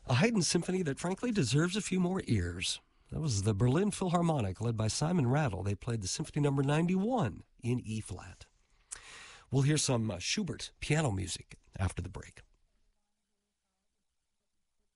A Haydn symphony that frankly deserves a few more ears. That was the Berlin Philharmonic, led by Simon Rattle. They played the Symphony Number 91 in E-flat. We'll hear some Schubert piano music after the break.